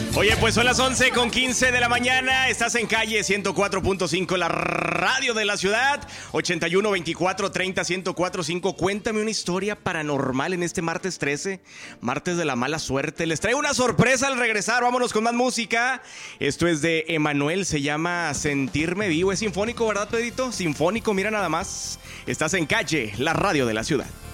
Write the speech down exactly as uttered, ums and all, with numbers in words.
Oye, pues son las once con quince de la mañana. Estás en calle ciento cuatro punto cinco, la radio de la ciudad. ochenta y uno, veinticuatro, treinta, ciento cuatro punto cinco. Cuéntame una historia paranormal en este martes trece, martes de la mala suerte. Les traigo una sorpresa al regresar. Vámonos con más música. Esto es de Emanuel, se llama Sentirme Vivo. Es sinfónico, ¿verdad, Pedrito? Sinfónico, mira nada más. Estás en calle, la radio de la ciudad.